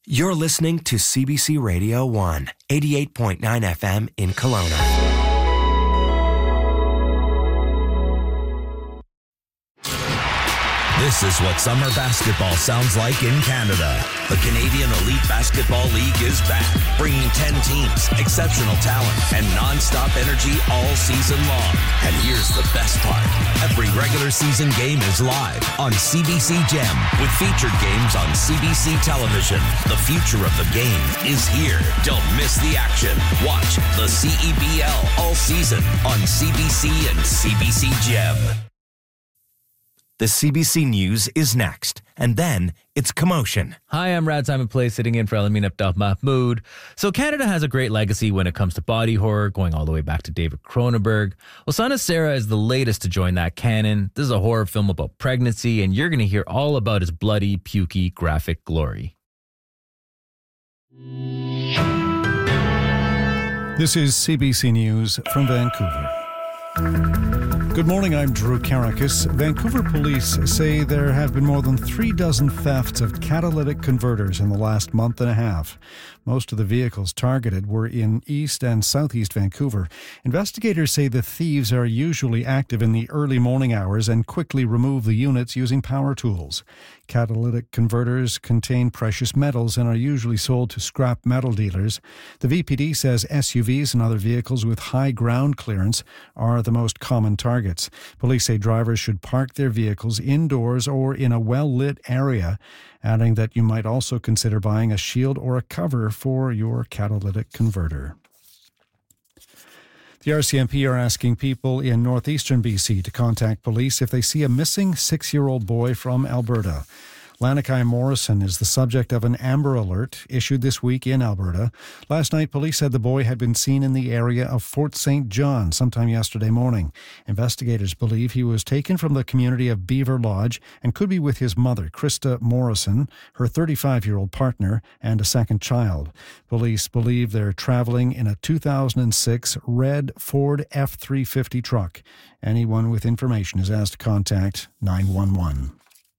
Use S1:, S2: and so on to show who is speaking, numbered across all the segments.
S1: You're listening to CBC Radio 1, 88.9 FM in Kelowna.
S2: This is what summer basketball sounds like in Canada. The Canadian Elite Basketball League is back, bringing 10 teams, exceptional talent, and non-stop energy all season long. And here's the best part. Every regular season game is live on CBC Gem with featured games on CBC television. The future of the game is here. Don't miss the action. Watch the CEBL all season on CBC and CBC Gem.
S1: The CBC News is next, and then it's Commotion.
S3: Hi, I'm Rad Simon Play, sitting in for Alamin Abdel Mahmoud. So Canada has a great legacy when it comes to body horror, going all the way back to David Cronenberg. Well, Son of Sarah is the latest to join that canon. This is a horror film about pregnancy, and you're going to hear all about its bloody, pukey, graphic glory.
S4: This is CBC News from Vancouver. Good morning, I'm Drew Karakis. Vancouver police say there have been more than 36 thefts of catalytic converters in the last month and a half. Most of the vehicles targeted were in East and Southeast Vancouver. Investigators say the thieves are usually active in the early morning hours and quickly remove the units using power tools. Catalytic converters contain precious metals and are usually sold to scrap metal dealers. The VPD says SUVs and other vehicles with high ground clearance are the most common targets. Police say drivers should park their vehicles indoors or in a well-lit area, adding that you might also consider buying a shield or a cover for your catalytic converter. The RCMP are asking people in northeastern BC to contact police if they see a missing 6-year-old boy from Alberta. Lanakai Morrison is the subject of an Amber Alert issued this week in Alberta. Last night, police said the boy had been seen in the area of Fort St. John sometime yesterday morning. Investigators believe he was taken from the community of Beaver Lodge and could be with his mother, Krista Morrison, her 35-year-old partner, and a second child. Police believe they're traveling in a 2006 red Ford F-350 truck. Anyone with information is asked to contact 911.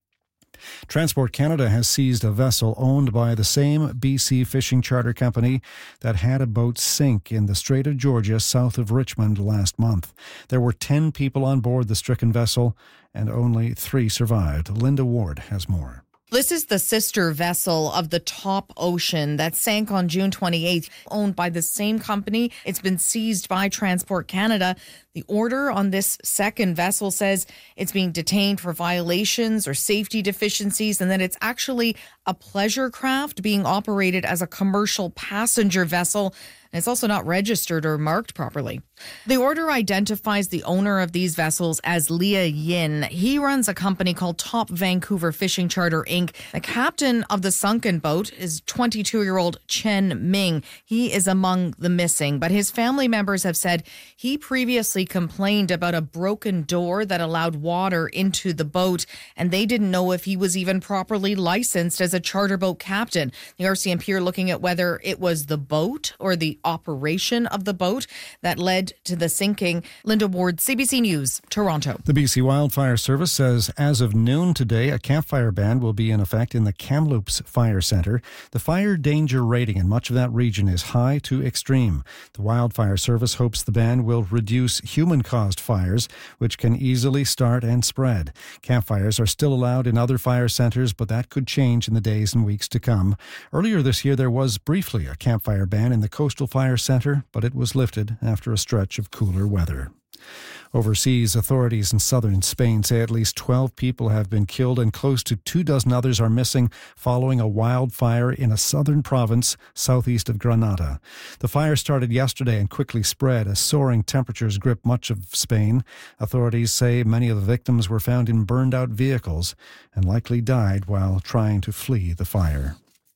S4: Transport Canada has seized a vessel owned by the same BC fishing charter company that had a boat sink in the Strait of Georgia south of Richmond last month. There were 10 people on board the stricken vessel and only 3 survived. Linda Ward has more.
S5: This is the sister vessel of the Top Ocean that sank on June 28th, owned by the same company. It's been seized by Transport Canada. The order on this second vessel says it's being detained for violations or safety deficiencies, and that it's actually a pleasure craft being operated as a commercial passenger vessel. And it's also not registered or marked properly. The order identifies the owner of these vessels as Leah Yin. He runs a company called Top Vancouver Fishing Charter, Inc. The captain of the sunken boat is 22-year-old Chen Ming. He is among the missing, but his family members have said he previously complained about a broken door that allowed water into the boat, and they didn't know if he was even properly licensed as a charter boat captain. The RCMP are looking at whether it was the boat or the operation of the boat that led to the sinking. Linda Ward, CBC News, Toronto.
S4: The BC Wildfire Service says as of noon today, a campfire ban will be in effect in the Kamloops Fire Centre. The fire danger rating in much of that region is high to extreme. The Wildfire Service hopes the ban will reduce human-caused fires, which can easily start and spread. Campfires are still allowed in other fire centres, but that could change in the days and weeks to come. Earlier this year, there was briefly a campfire ban in the Coastal Fire Centre, but it was lifted after a stretch of cooler weather. Overseas, authorities in southern Spain say at least 12 people have been killed and close to 24 others are missing following a wildfire in a southern province southeast of Granada. The fire started yesterday and quickly spread as soaring temperatures gripped much of Spain. Authorities say many of the victims were found in burned-out vehicles and likely died while trying to flee the fire.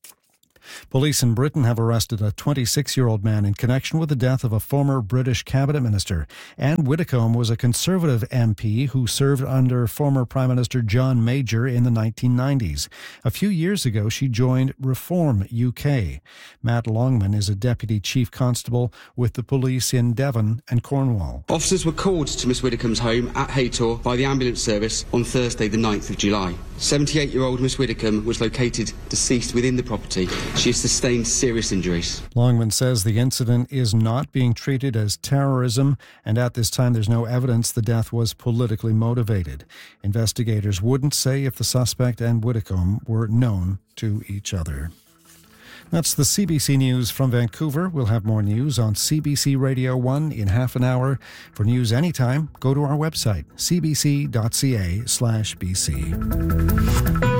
S4: Police in Britain have arrested a 26-year-old man in connection with the death of a former British cabinet minister. Anne Widdecombe was a Conservative MP who served under former Prime Minister John Major in the 1990s. A few years ago, she joined Reform UK. Matt Longman is a Deputy Chief Constable with the police in Devon and Cornwall.
S6: Officers were called to Miss Widdecombe's home at Haytor by the ambulance service on Thursday the 9th of July. 78-year-old Miss Widdecombe was located deceased within the property. She has sustained serious injuries.
S4: Longman says the incident is not being treated as terrorism, and at this time there's no evidence the death was politically motivated. Investigators wouldn't say if the suspect and Whitcomb were known to each other. That's the CBC News from Vancouver. We'll have more news on CBC Radio 1 in half an hour. For news anytime, go to our website, cbc.ca/BC.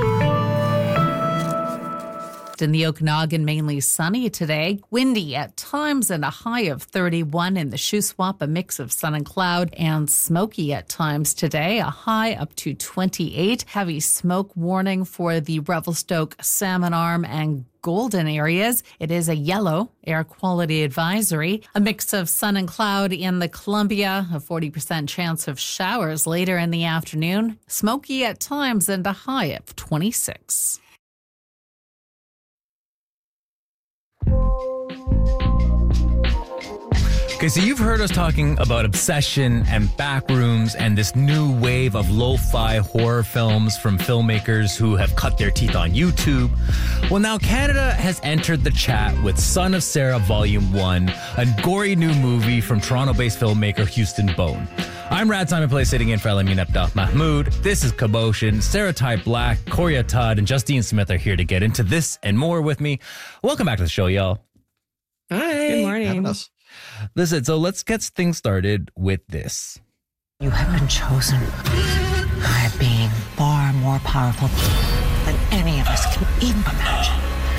S7: In the Okanagan, mainly sunny today. Windy at times and a high of 31. In the Shuswap, a mix of sun and cloud, and smoky at times today. A high up to 28. Heavy smoke warning for the Revelstoke, Salmon Arm, and Golden areas. It is a yellow air quality advisory. A mix of sun and cloud in the Columbia. A 40% chance of showers later in the afternoon. Smoky at times and a high of 26.
S3: Okay, so you've heard us talking about Obsession and Backrooms and this new wave of lo-fi horror films from filmmakers who have cut their teeth on YouTube. Well, now Canada has entered the chat with Son of Sarah Volume 1, a gory new movie from Toronto-based filmmaker Houston Bone. I'm Rad Simon Play, sitting in for Elamin Abdel Mahmoud. This is Commotion. Sarah Ty Black, Coria Todd, and Justine Smith are here to get into this and more with me. Welcome back to the show, y'all.
S8: Hi. Good morning.
S3: Listen, so let's get things started with this.
S9: You have been chosen by a being far more powerful than any of us can even imagine.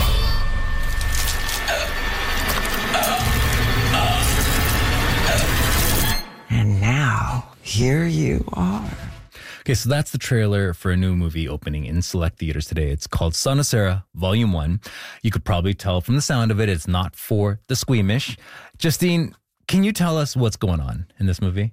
S9: And now, here you are.
S3: Okay, so that's the trailer for a new movie opening in select theaters today. It's called Son of Sarah, Volume 1. You could probably tell from the sound of it, it's not for the squeamish. Justine, can you tell us what's going on in this movie?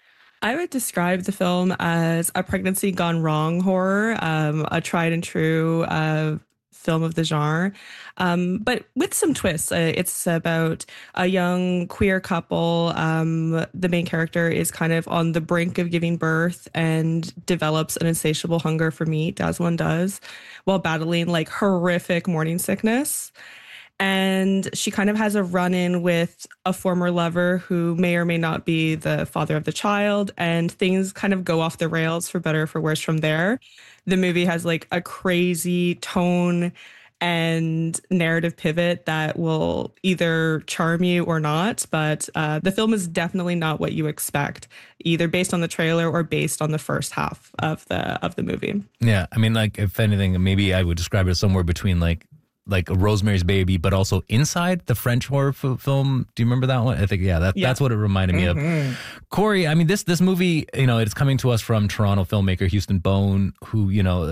S8: I would describe the film as a pregnancy gone wrong horror, a tried and true film of the genre, but with some twists. It's about a young queer couple. The main character is kind of on the brink of giving birth and develops an insatiable hunger for meat, as one does, while battling like horrific morning sickness. And she kind of has a run-in with a former lover who may or may not be the father of the child, and things kind of go off the rails for better or for worse from there. The movie has like a crazy tone and narrative pivot that will either charm you or not, but the film is definitely not what you expect, either based on the trailer or based on the first half of the movie.
S3: Yeah, I mean, like, if anything, maybe I would describe it somewhere between like a Rosemary's Baby, but also inside the French horror film. Do you remember that one? I think, that's what it reminded me of. Corey, I mean, this movie, it's coming to us from Toronto filmmaker Houston Bone, who,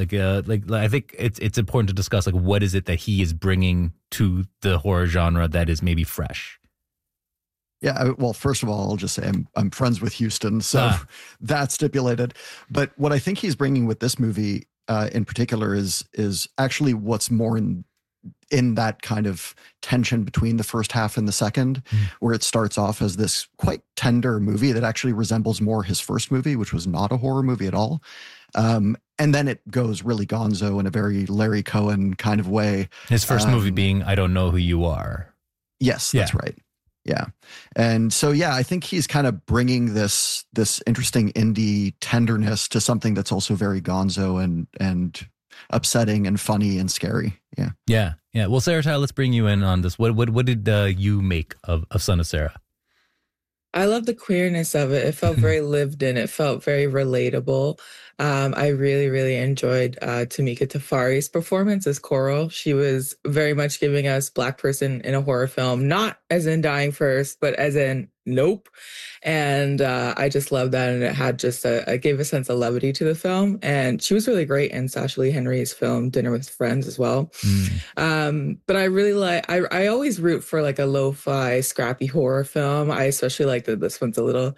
S3: I think it's important to discuss, like, what is it that he is bringing to the horror genre that is maybe fresh?
S10: Yeah, well, first of all, I'll just say I'm friends with Houston, so that's stipulated. But what I think he's bringing with this movie in particular is actually what's more in that kind of tension between the first half and the second, where it starts off as this quite tender movie that actually resembles more his first movie, which was not a horror movie at all. And then it goes really gonzo in a very Larry Cohen kind of way.
S3: His first movie being I Don't Know Who You Are.
S10: Yes, that's right. Yeah. And so, I think he's kind of bringing this interesting indie tenderness to something that's also very gonzo and upsetting and funny and scary. Yeah.
S3: Well, Sarah Ty, let's bring you in on this. What did you make of Son of Sarah?
S11: I love the queerness of it. It felt very lived in. It felt very relatable. I really, really enjoyed Tamika Tafari's performance as Coral. She was very much giving us Black person in a horror film, not as in Dying First, but as in Nope. And I just loved that. And it had just it gave a sense of levity to the film. And she was really great in Sasha Lee Henry's film Dinner with Friends as well. But I really I always root for like a lo-fi, scrappy horror film. I especially like that this one's a little,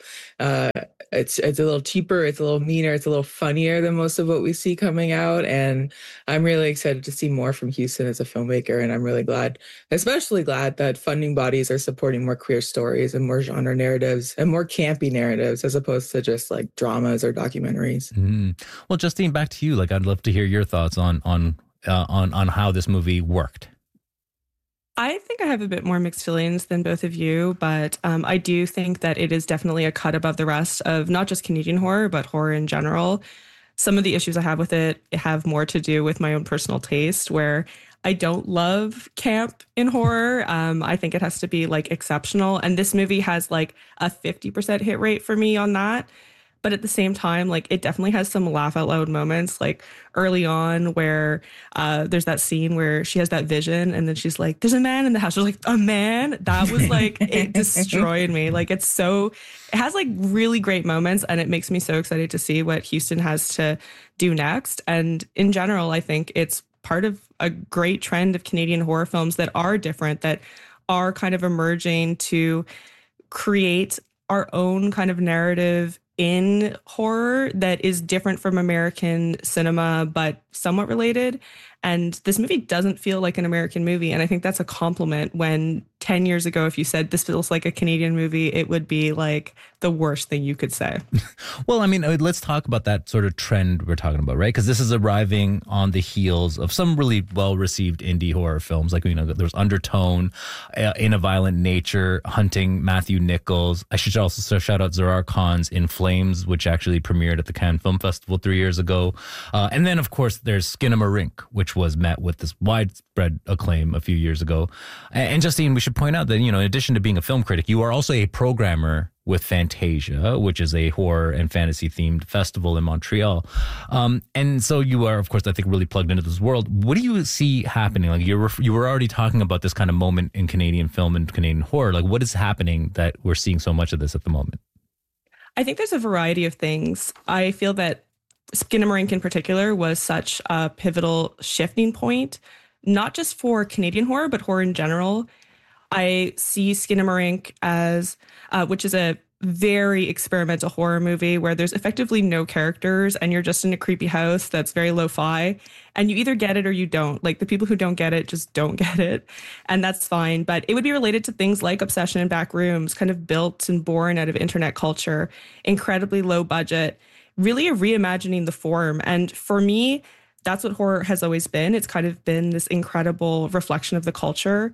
S11: it's a little cheaper. It's a little meaner. It's a little funnier than most of what we see coming out. And I'm really excited to see more from Houston as a filmmaker. And I'm really especially glad that funding bodies are supporting more queer stories and more genre narratives and more campy narratives as opposed to just like dramas or documentaries.
S3: Well, Justine, back to you. Like, I'd love to hear your thoughts on how this movie worked.
S8: I think I have a bit more mixed feelings than both of you, but I do think that it is definitely a cut above the rest of not just Canadian horror, but horror in general. Some of the issues I have with it have more to do with my own personal taste, where I don't love camp in horror. I think it has to be like exceptional. And this movie has like a 50% hit rate for me on that. But at the same time, like it definitely has some laugh out loud moments, like early on where there's that scene where she has that vision and then she's like, there's a man in the house. She's like, a man? That was like, it destroyed me. Like it has like really great moments, and it makes me so excited to see what Houston has to do next. And in general, I think it's part of a great trend of Canadian horror films that are different, that are kind of emerging to create our own kind of narrative in horror that is different from American cinema, but somewhat related. And this movie doesn't feel like an American movie. And I think that's a compliment when 10 years ago, if you said this feels like a Canadian movie, it would be like the worst thing you could say.
S3: Well, I mean, let's talk about that sort of trend we're talking about, right? Because this is arriving on the heels of some really well-received indie horror films. Like, there's Undertone, In a Violent Nature, Hunting, Matthew Nichols. I should also shout out Zarar Khan's In Flames, which actually premiered at the Cannes Film Festival 3 years ago. And then, of course, there's Skinamarink, which was met with this widespread acclaim a few years ago. And Justine, we should point out that, in addition to being a film critic, you are also a programmer with Fantasia, which is a horror and fantasy themed festival in Montreal. And so you are, of course, I think really plugged into this world. What do you see happening? Like you were already talking about this kind of moment in Canadian film and Canadian horror. Like what is happening that we're seeing so much of this at the moment?
S8: I think there's a variety of things. I feel that Skinamarink in particular was such a pivotal shifting point, not just for Canadian horror, but horror in general. I see Skinamarink as, which is a very experimental horror movie where there's effectively no characters and you're just in a creepy house that's very lo-fi, and you either get it or you don't. Like the people who don't get it just don't get it, and that's fine. But it would be related to things like Obsession and Backrooms, kind of built and born out of internet culture, incredibly low budget, really a reimagining the form. And for me, that's what horror has always been. It's kind of been this incredible reflection of the culture.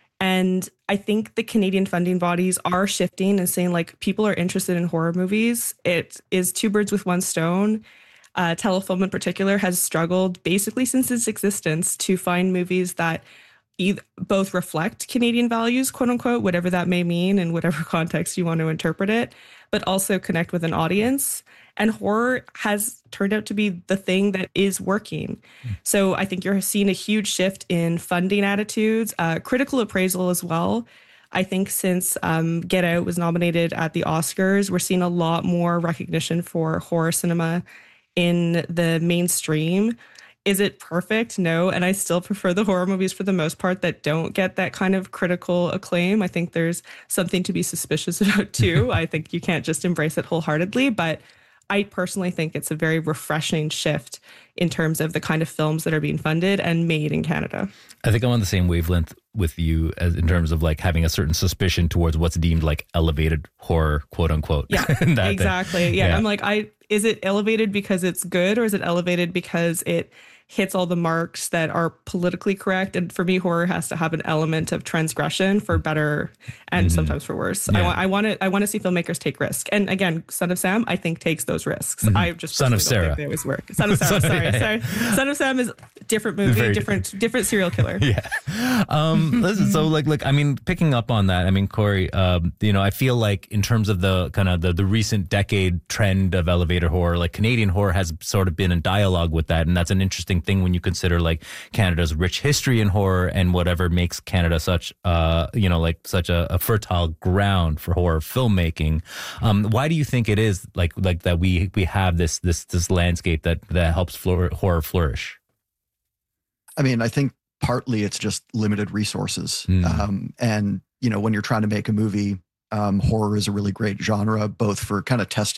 S8: And I think the Canadian funding bodies are shifting and saying, like, people are interested in horror movies. It is two birds with one stone. Telefilm in particular has struggled basically since its existence to find movies that both reflect Canadian values, quote unquote, whatever that may mean in whatever context you want to interpret it, but also connect with an audience. And horror has turned out to be the thing that is working. So I think you're seeing a huge shift in funding attitudes, critical appraisal as well. I think since Get Out was nominated at the Oscars, we're seeing a lot more recognition for horror cinema in the mainstream. Is it perfect? No. And I still prefer the horror movies for the most part that don't get that kind of critical acclaim. I think there's something to be suspicious about too. I think you can't just embrace it wholeheartedly, but I personally think it's a very refreshing shift in terms of the kind of films that are being funded and made in Canada.
S3: I think I'm on the same wavelength with you as in terms of like having a certain suspicion towards what's deemed like elevated horror, quote unquote.
S8: Yeah, exactly. Yeah. I'm like, is it elevated because it's good, or is it elevated because it hits all the marks that are politically correct? And for me, horror has to have an element of transgression for better and sometimes for worse. Yeah. I want to see filmmakers take risk. And again, Son of Sam, I think takes those risks. I just
S3: Son of Sarah.
S8: They always work. Son of Sarah. sorry. Son of Sam is different movie, different serial killer.
S3: Yeah. Listen, so like I mean, picking up on that, I mean, Corey, I feel like in terms of the kind of the recent decade trend of elevator horror, like Canadian horror has sort of been in dialogue with that, and that's an interesting thing when you consider like Canada's rich history in horror and whatever makes Canada such such a fertile ground for horror filmmaking. Why do you think it is like that we have this landscape that helps horror flourish?
S10: I mean, I think partly it's just limited resources. And when you're trying to make a movie, horror is a really great genre, both for kind of testing